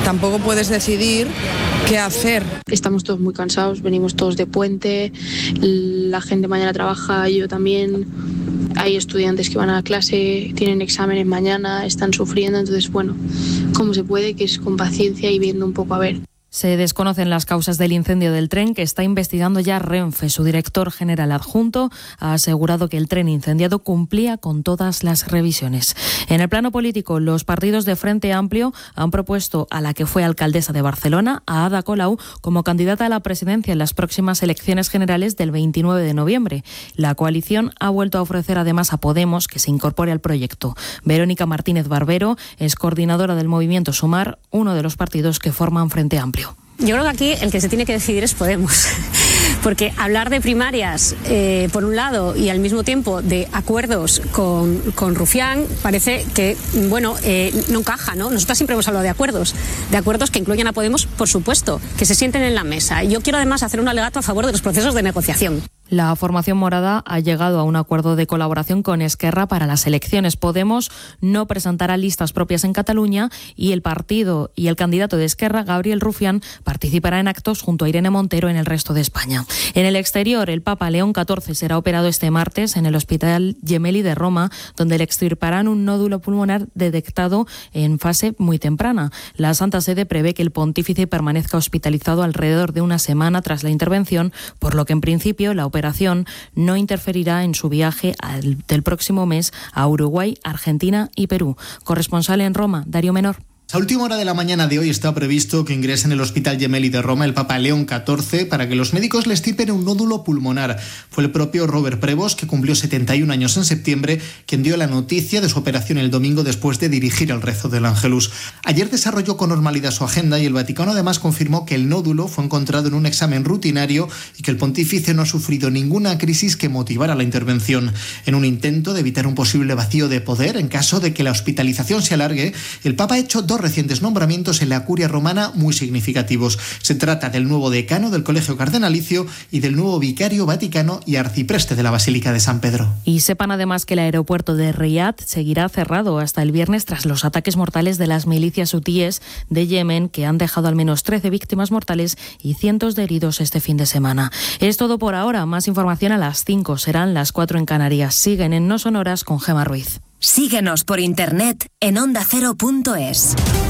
tampoco puedes decidir qué hacer. Estamos todos muy cansados, venimos todos de puente, la gente mañana trabaja, yo también. Hay estudiantes que van a clase, tienen exámenes mañana, están sufriendo, entonces bueno, como se puede, que es con paciencia y viendo un poco a ver. Se desconocen las causas del incendio del tren que está investigando ya Renfe. Su director general adjunto ha asegurado que el tren incendiado cumplía con todas las revisiones. En el plano político, los partidos de Frente Amplio han propuesto a la que fue alcaldesa de Barcelona, a Ada Colau, como candidata a la presidencia en las próximas elecciones generales del 29 de noviembre. La coalición ha vuelto a ofrecer además a Podemos que se incorpore al proyecto. Verónica Martínez Barbero es coordinadora del movimiento Sumar, uno de los partidos que forman Frente Amplio. Yo creo que aquí el que se tiene que decidir es Podemos, porque hablar de primarias por un lado y al mismo tiempo de acuerdos con Rufián parece que, bueno, no encaja, ¿no? Nosotras siempre hemos hablado de acuerdos que incluyen a Podemos, por supuesto, que se sienten en la mesa. Yo quiero además hacer un alegato a favor de los procesos de negociación. La formación morada ha llegado a un acuerdo de colaboración con Esquerra para las elecciones. Podemos no presentará listas propias en Cataluña y el partido y el candidato de Esquerra, Gabriel Rufián, participará en actos junto a Irene Montero en el resto de España. En el exterior, el Papa León XIV será operado este martes en el Hospital Gemelli de Roma, donde le extirparán un nódulo pulmonar detectado en fase muy temprana. La Santa Sede prevé que el pontífice permanezca hospitalizado alrededor de una semana tras la intervención, por lo que en principio la operación no interferirá en su viaje del próximo mes a Uruguay, Argentina y Perú. Corresponsal en Roma, Darío Menor. A última hora de la mañana de hoy está previsto que ingrese en el Hospital Gemelli de Roma el Papa León XIV para que los médicos le extirpen un nódulo pulmonar. Fue el propio Robert Prevost, que cumplió 71 años en septiembre, quien dio la noticia de su operación el domingo después de dirigir el rezo del Ángelus. Ayer desarrolló con normalidad su agenda y el Vaticano además confirmó que el nódulo fue encontrado en un examen rutinario y que el pontífice no ha sufrido ninguna crisis que motivara la intervención. En un intento de evitar un posible vacío de poder en caso de que la hospitalización se alargue, el Papa ha hecho dos recientes nombramientos en la curia romana muy significativos. Se trata del nuevo decano del Colegio Cardenalicio y del nuevo vicario vaticano y arcipreste de la Basílica de San Pedro. Y sepan además que el aeropuerto de Riad seguirá cerrado hasta el viernes tras los ataques mortales de las milicias hutíes de Yemen, que han dejado al menos 13 víctimas mortales y cientos de heridos este fin de semana. Es todo por ahora. Más información a las 5. Serán las 4 en Canarias. Siguen en No Sonoras con Gemma Ruiz. Síguenos por internet en ondacero.es.